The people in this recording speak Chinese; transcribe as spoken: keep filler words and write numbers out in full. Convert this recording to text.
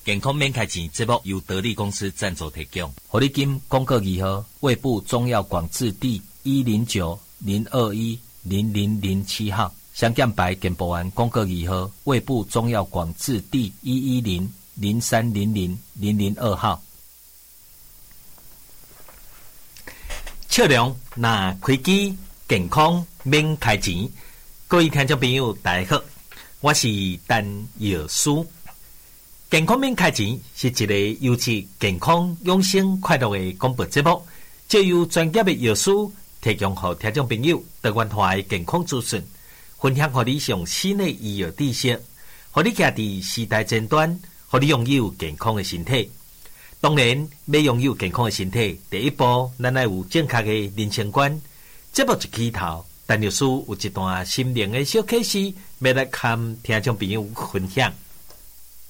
健康免开钱节目由得力公司赞助提供。活力金公告二号，卫部中药广字第一零九零二一零零零七号。香港白健保案公告二号，卫部中药广字第一一零零三零零零零二号。笑容那开机，健康免开钱。各位听众朋友，大家好，我是陈药师。健康免开钱是一个优质健康养生快乐的广播节目，借由专业的药师提供给听众朋友多元化的健康资讯，分享给你上新的医药知识，让你站在时代尖端，让你拥有健康的身体。当然，要拥有健康的身体，第一步咱要有正确的人生观。节目一起头，陈药师有一段心灵的小启示，要来跟听众朋友分享。